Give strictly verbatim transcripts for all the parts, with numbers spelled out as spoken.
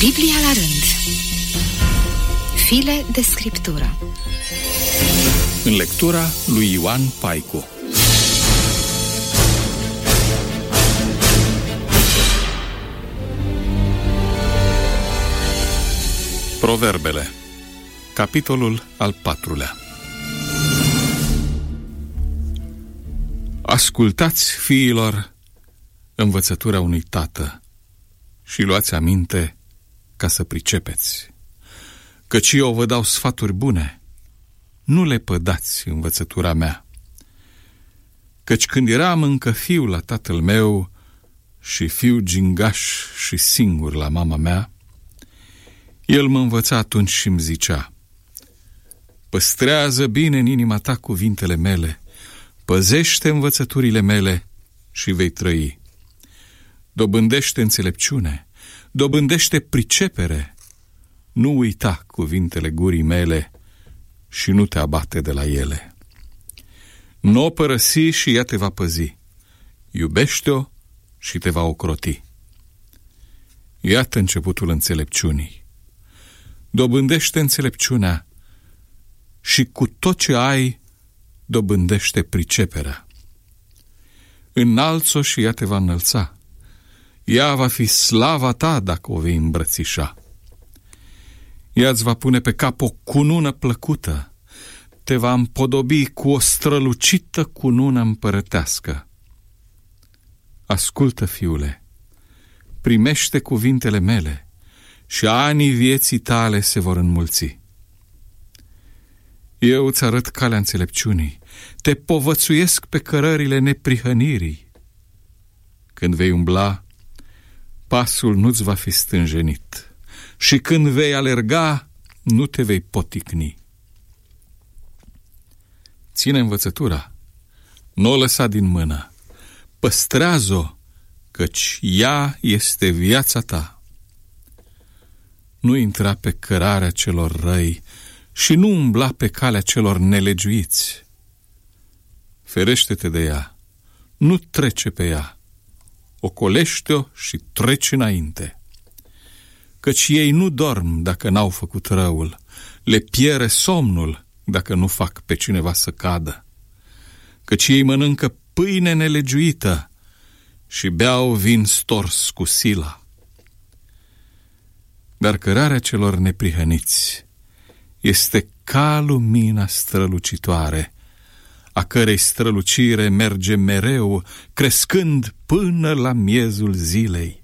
Biblia la rând. File de scriptură. În lectura lui Ioan Paicu. Proverbele, capitolul al patrulea. Ascultați, fiilor, învățătura unui tată și luați aminte ca să pricepeți, căci eu vă dau sfaturi bune, nu le pădați învățătura mea. Căci când eram încă fiu la tatăl meu și fiu gingaș și singur la mama mea, el mă învăța atunci și îmi zicea: păstrează bine în inima ta cuvintele mele, păzește învățăturile mele și vei trăi. Dobândește înțelepciune, dobândește pricepere, nu uita cuvintele gurii mele și nu te abate de la ele. Nu o părăsi și ea te va păzi, iubește-o și te va ocroti. Iată începutul înțelepciunii. Dobândește înțelepciunea și cu tot ce ai dobândește priceperea. Înalți-o și ea te va înălța. Ea va fi slava ta dacă o vei îmbrățișa. Ea îți va pune pe cap o cunună plăcută, te va împodobi cu o strălucită cunună împărătească. Ascultă, fiule, primește cuvintele mele și anii vieții tale se vor înmulți. Eu îți arăt calea înțelepciunii, te povățuiesc pe cărările neprihănirii. Când vei umbla, pasul nu-ți va fi stânjenit și când vei alerga, nu te vei poticni. Ține învățătura, nu o lăsa din mână, păstrează-o, căci ea este viața ta. Nu intra pe cărarea celor răi și nu umbla pe calea celor nelegiuiți. Ferește-te de ea, nu trece pe ea, ocolește-o și treci înainte. Căci ei nu dorm dacă n-au făcut răul, le piere somnul dacă nu fac pe cineva să cadă. Căci ei mănâncă pâine nelegiuită și beau vin stors cu sila. Dar cărarea celor neprihăniți este ca lumina strălucitoare, a cărei strălucire merge mereu, crescând până la miezul zilei.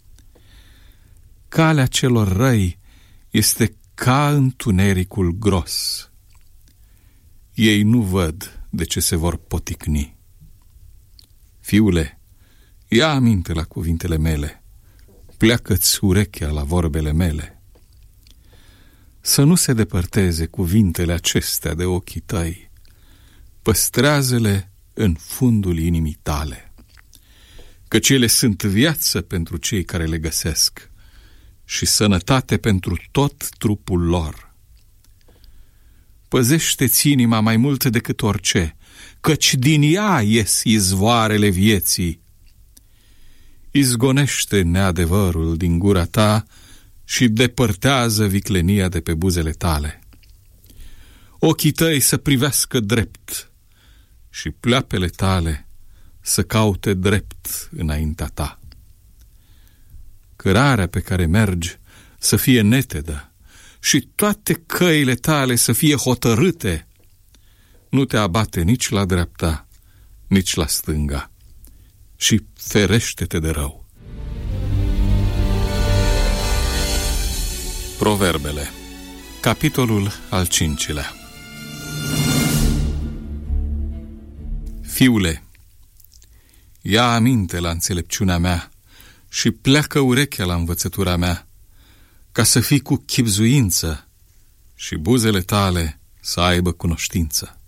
Calea celor răi este ca întunericul gros. Ei nu văd de ce se vor poticni. Fiule, ia aminte la cuvintele mele, pleacă-ți urechea la vorbele mele. Să nu se depărteze cuvintele acestea de ochii tăi, păstrează-le în fundul inimii tale, căci ele sunt viață pentru cei care le găsesc și sănătate pentru tot trupul lor. Păzește-ți inima mai mult decât orice, căci din ea ies izvoarele vieții. Izgonește neadevărul din gura ta și depărtează viclenia de pe buzele tale. Ochii tăi să privească drept și pleoapele tale să caute drept înaintea ta. Cărarea pe care mergi să fie netedă și toate căile tale să fie hotărâte. Nu te abate nici la dreapta, nici la stânga și ferește-te de rău. Proverbele, capitolul al cincilea. Fiule, ia aminte la înțelepciunea mea și pleacă urechea la învățătura mea, ca să fii cu chibzuință și buzele tale să aibă cunoștință.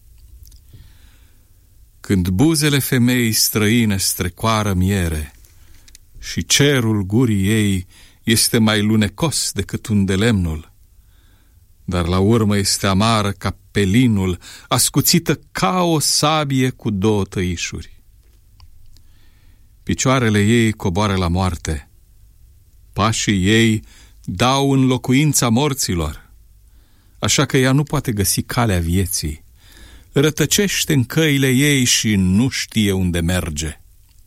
Când buzele femeii străine strecoară miere și cerul gurii ei este mai lunecos decât un de lemnul, dar la urmă este amară ca pelinul, ascuțită ca o sabie cu două tăișuri. Picioarele ei coboară la moarte, pașii ei dau în locuința morților, așa că ea nu poate găsi calea vieții. Rătăcește în căile ei și nu știe unde merge.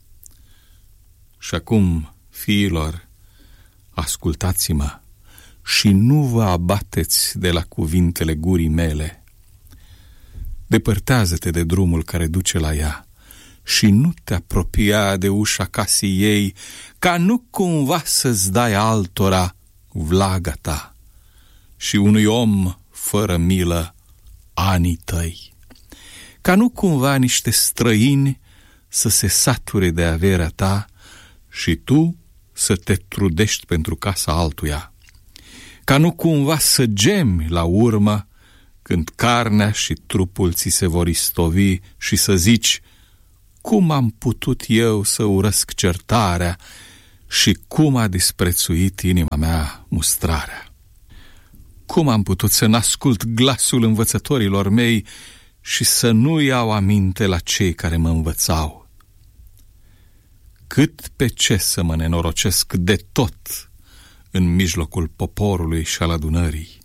Și acum, fiilor, ascultați-mă și nu vă abateți de la cuvintele gurii mele. Depărtează-te de drumul care duce la ea și nu te apropia de ușa casei ei, ca nu cumva să-ți dai altora vlaga ta și unui om fără milă anii tăi, ca nu cumva niște străini să se sature de averea ta și tu să te trudești pentru casa altuia, ca nu cumva să gemi la urmă când carnea și trupul ți se vor istovi și să zici: cum am putut eu să urăsc certarea și cum a disprețuit inima mea mustrarea? Cum am putut să n-ascult glasul învățătorilor mei și să nu iau aminte la cei care mă învățau? Cât pe ce să mă nenorocesc de tot în mijlocul poporului și al adunării.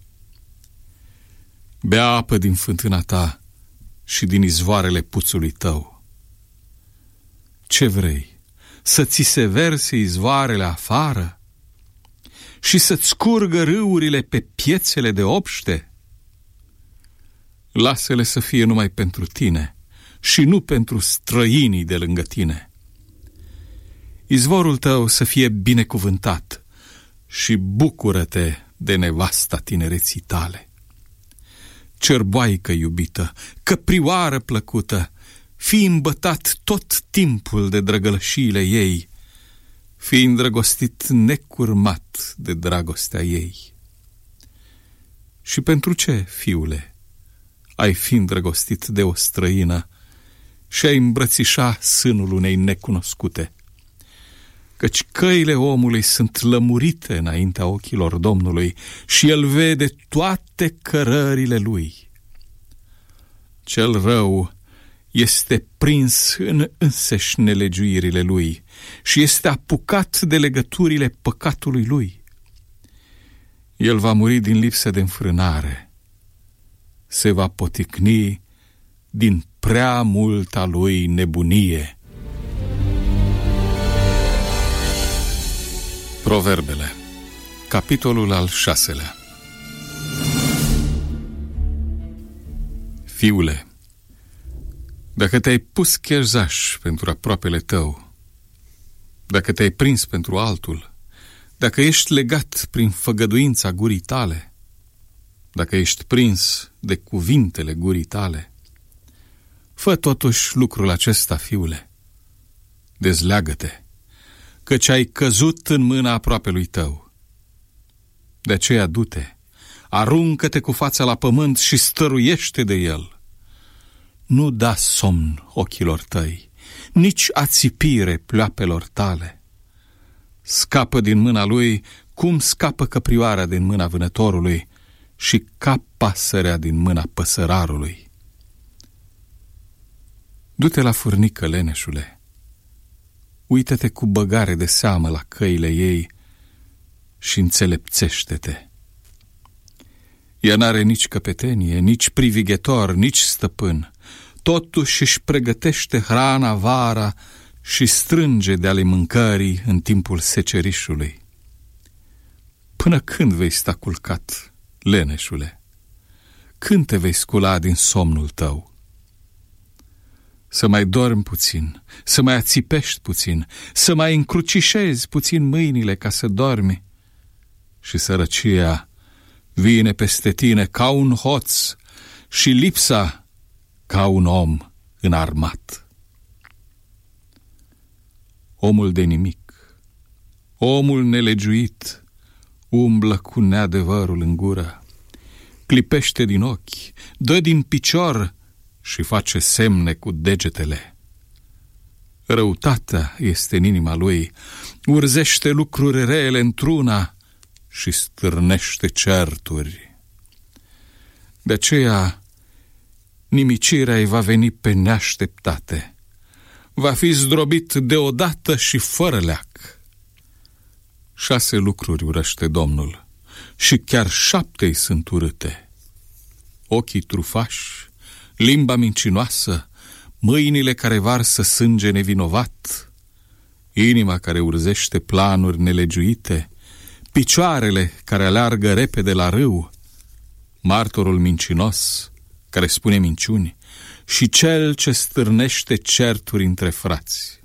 Bea apă din fântâna ta și din izvoarele puțului tău. Ce vrei? Să ți se verse izvoarele afară și să-ți curgă râurile pe piețele de obște? Lasă-le să fie numai pentru tine și nu pentru străinii de lângă tine. Izvorul tău să fie binecuvântat și bucură-te de nevasta tinereții tale. Cerboaică iubită, căprioară plăcută, fii îmbătat tot timpul de drăgălășiile ei, fii îndrăgostit necurmat de dragostea ei. Și pentru ce, fiule, ai fi îndrăgostit de o străină și ai îmbrățișa sânul unei necunoscute? Căci căile omului sunt lămurite înaintea ochilor Domnului și el vede toate cărările lui. Cel rău este prins în înseși nelegiuirile lui și este apucat de legăturile păcatului lui. El va muri din lipsă de înfrânare, se va poticni din prea multa lui nebunie. Proverbele, capitolul al șaselea. Fiule, dacă te-ai pus cherzaș pentru aproapele tău, dacă te-ai prins pentru altul, dacă ești legat prin făgăduința gurii tale, dacă ești prins de cuvintele gurii tale, fă totuși lucrul acesta, fiule, dezleagă-te, căci ai căzut în mâna aproapelui tău. De aceea du-te, aruncă-te cu fața la pământ și stăruiește de el. Nu da somn ochilor tăi, nici ațipire pleoapelor tale. Scapă din mâna lui cum scapă căprioara din mâna vânătorului și ca pasărea din mâna păsărarului. Du-te la furnică, leneșule, uită-te cu băgare de seamă la căile ei și înțelepțește-te. Ea n-are nici căpetenie, nici privighetor, nici stăpân. Totuși își pregătește hrana vara și strânge de ale mâncării în timpul secerișului. Până când vei sta culcat, leneșule? Când te vei scula din somnul tău? Să mai dormi puțin, să mai ațipești puțin, să mai încrucișezi puțin mâinile ca să dormi, și sărăcia vine peste tine ca un hoț și lipsa ca un om înarmat. Omul de nimic, omul nelegiuit, umblă cu neadevărul în gură, clipește din ochi, dă din picior și face semne cu degetele. Răutatea este în inima lui, urzește lucruri rele într-una și stârnește certuri. De aceea nimicirea îi va veni pe neașteptate, va fi zdrobit deodată și fără leac. Șase lucruri urăște Domnul, și chiar șapte-i sunt urâte. Ochii trufași, limba mincinoasă, mâinile care varsă sânge nevinovat, inima care urzește planuri nelegiuite, picioarele care aleargă repede la râu, martorul mincinos care spune minciuni și cel ce stârnește certuri între frați.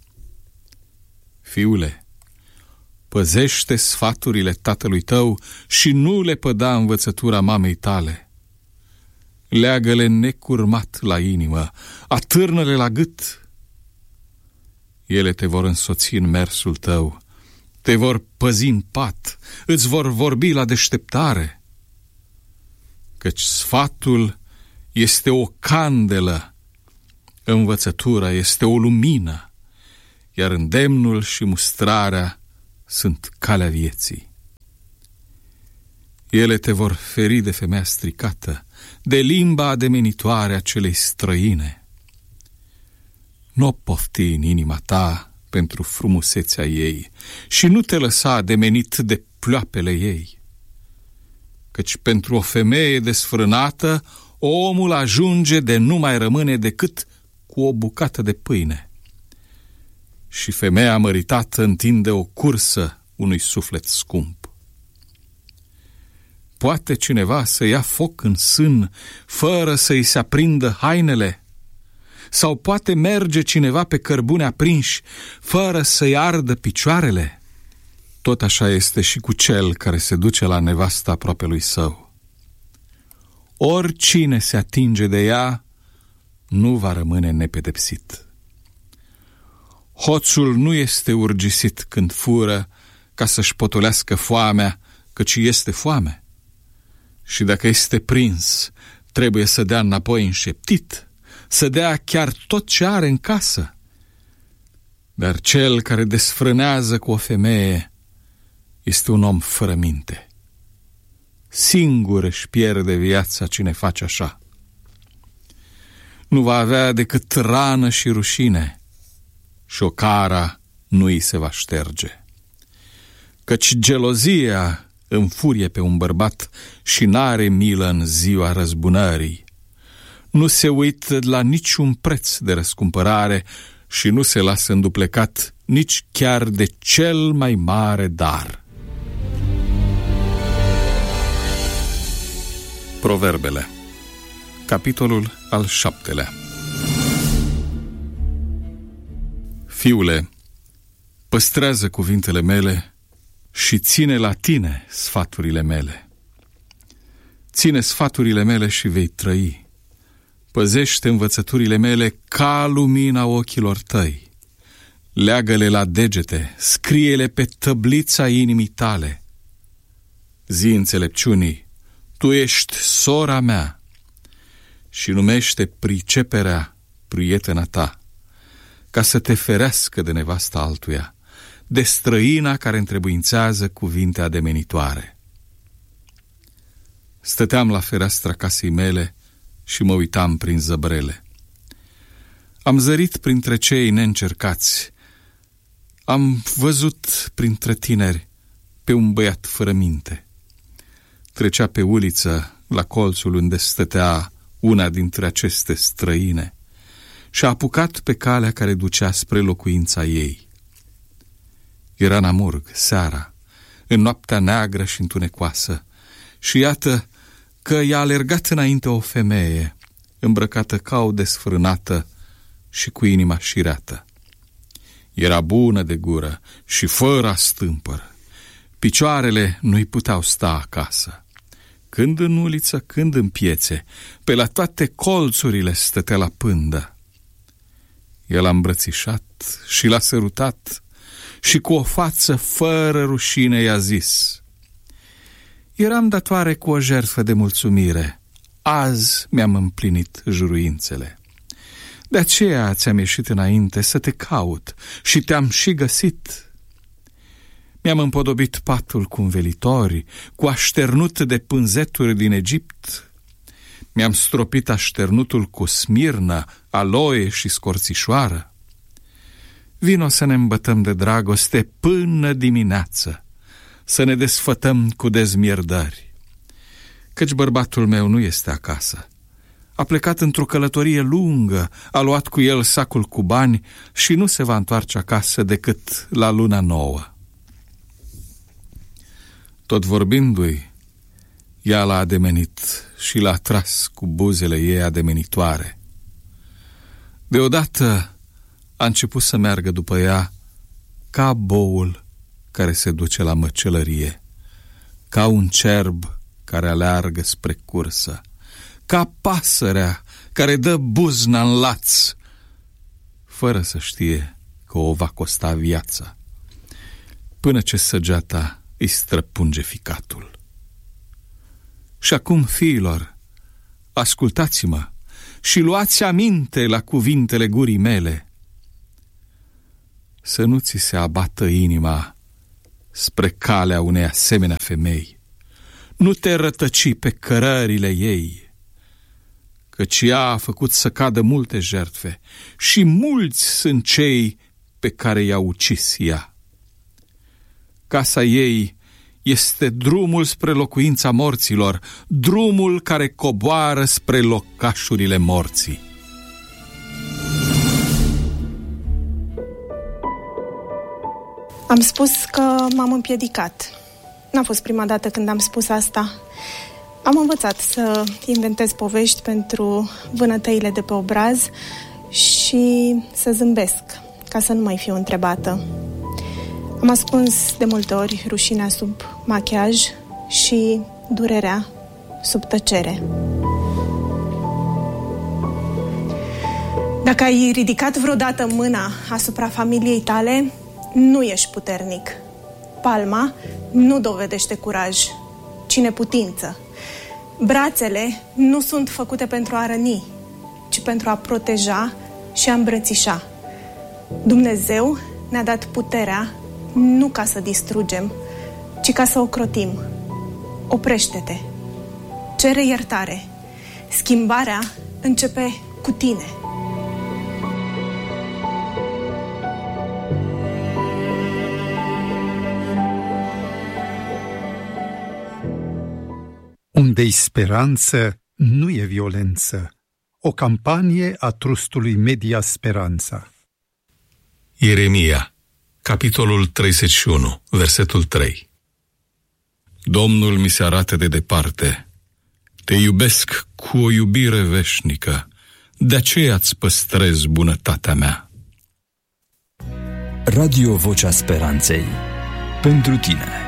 Fiule, păzește sfaturile tatălui tău și nu le păda învățătura mamei tale. Leagă-le necurmat la inimă, atârnă-le la gât. Ele te vor însoți în mersul tău, te vor păzi în pat, îți vor vorbi la deșteptare. Căci sfatul este o candelă, învățătura este o lumină, iar îndemnul și mustrarea sunt calea vieții. Ele te vor feri de femeia stricată, de limba ademenitoare a celei străine. Nu o pofti în inima ta pentru frumusețea ei și nu te lăsa ademenit de ploapele ei. Căci pentru o femeie desfrânată, omul ajunge de nu mai rămâne decât cu o bucată de pâine. Și femeia măritată întinde o cursă unui suflet scump. Poate cineva să ia foc în sân fără să-i se aprindă hainele? Sau poate merge cineva pe cărbune aprinși fără să-i ardă picioarele? Tot așa este și cu cel care se duce la nevasta aproapelui său. Oricine se atinge de ea nu va rămâne nepedepsit. Hoțul nu este urgisit când fură ca să-și potolească foamea, căci este foame. Și dacă este prins, trebuie să dea înapoi înșeptit, să dea chiar tot ce are în casă. Dar cel care desfrânează cu o femeie este un om fără minte. Singur își pierde viața cine face așa. Nu va avea decât rană și rușine și o cara nu îi se va șterge. Căci gelozia înfurie pe un bărbat și n-are milă în ziua răzbunării. Nu se uită la niciun preț de răscumpărare și nu se lasă înduplecat nici chiar de cel mai mare dar. Proverbele, capitolul al șaptelea. Fiule, păstrează cuvintele mele și ține la tine sfaturile mele. Ține sfaturile mele și vei trăi. Păzește învățăturile mele ca lumina ochilor tăi. Leagă-le la degete, scrie-le pe tăblița inimii tale. Zi înțelepciunii, tu ești sora mea, și numește priceperea prietena ta, ca să te ferească de nevasta altuia, de străina care întrebuințează cuvinte ademenitoare. Stăteam la fereastra casei mele și mă uitam prin zăbrele. Am zărit printre cei neîncercați, am văzut printre tineri pe un băiat fără minte. Trecea pe uliță la colțul unde stătea una dintre aceste străine și a apucat pe calea care ducea spre locuința ei. Era în amurg, seara, în noaptea neagră și întunecoasă, și iată că i-a alergat înainte o femeie, îmbrăcată ca o desfrânată și cu inima șireată. Era bună de gură și fără astâmpăr. Picioarele nu-i puteau sta acasă. Când în uliță, când în piețe, pe la toate colțurile stătea la pândă. El a îmbrățișat și l-a sărutat și cu o față fără rușine i-a zis: eram datoare cu o jertfă de mulțumire, azi mi-am împlinit juruințele. De aceea ți-am ieșit înainte să te caut și te-am și găsit. Mi-am împodobit patul cu învelitori, cu așternut de pânzeturi din Egipt. Mi-am stropit așternutul cu smirnă, aloe și scorțișoară. Vino să ne îmbătăm de dragoste până dimineață, să ne desfătăm cu dezmierdări. Căci bărbatul meu nu este acasă. A plecat într-o călătorie lungă, a luat cu el sacul cu bani și nu se va întoarce acasă decât la luna nouă. Tot vorbindu-i, ea l-a ademenit și l-a tras cu buzele ei ademenitoare. Deodată a început să meargă după ea ca boul care se duce la măcelărie, ca un cerb care aleargă spre cursă, ca pasărea care dă buzna în laț, fără să știe că o va costa viața, până ce săgeata îi străpunge ficatul. Și acum, fiilor, ascultați-mă și luați aminte la cuvintele gurii mele. Să nu ți se abată inima spre calea unei asemenea femei. Nu te rătăci pe cărările ei, căci ea a făcut să cadă multe jertfe și mulți sunt cei pe care i-a ucis ea. Casa ei este drumul spre locuința morților, drumul care coboară spre locașurile morții. Am spus că m-am împiedicat. N-a fost prima dată când am spus asta. Am învățat să inventez povești pentru vânătăile de pe obraz și să zâmbesc, ca să nu mai fiu întrebată. Am ascuns de multe ori rușinea sub machiaj și durerea sub tăcere. Dacă ai ridicat vreodată mâna asupra familiei tale, nu ești puternic. Palma nu dovedește curaj, ci neputință. Brațele nu sunt făcute pentru a răni, ci pentru a proteja și a îmbrățișa. Dumnezeu ne-a dat puterea nu ca să distrugem, ci ca să ocrotim. Oprește-te. Cere iertare. Schimbarea începe cu tine. Unde-i speranță, nu e violență. O campanie a trustului Media Speranța. Ieremia, capitolul treizeci și unu, versetul trei. Domnul mi se arată de departe. Te iubesc cu o iubire veșnică, de aceea îți păstrez bunătatea mea. Radio Vocea Speranței. Pentru tine.